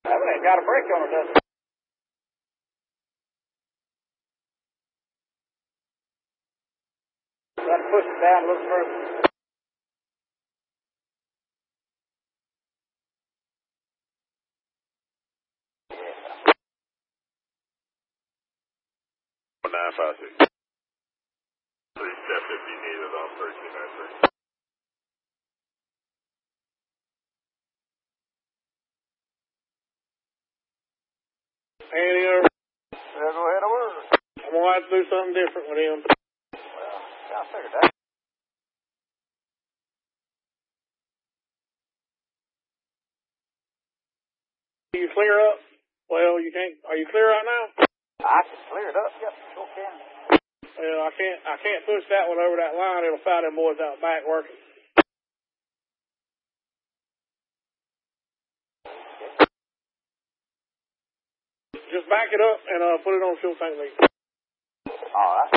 Haven't it got a brake on it, doesn't it? Got to push it down a little further. Yeah. 956. 3 step if you need it on 1393. Andy, Yeah, go ahead over. I'm going to have to do something different with him. Well, I figured that. You clear up? Well, you can't. Are you clear right now? I can clear it up. Yep, sure can. Well, I can't push that one over that line. It'll fire them boys out back working. Just back it up and put it on fuel tank lead. All right.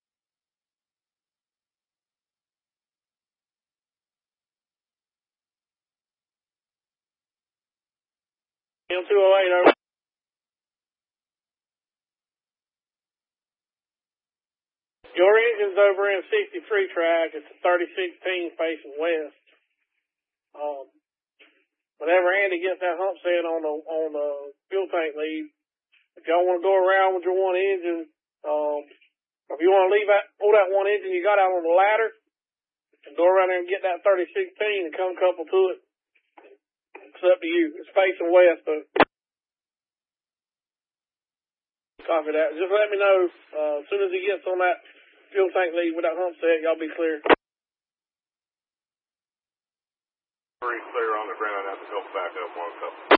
M208 over. Your engine's over in 63 track. It's a 3016 facing west. Whenever Andy gets that hump set on the fuel tank lead, if y'all want to go around with your one engine, if you want to pull that one engine you got out on the ladder and go around there and get that 3016 and come couple to it, it's up to you. It's facing west, though. Copy that. Just let me know as soon as he gets on that fuel tank lead with that hump set, y'all be clear. 3 clear on the ground. I have to go back up 1 couple.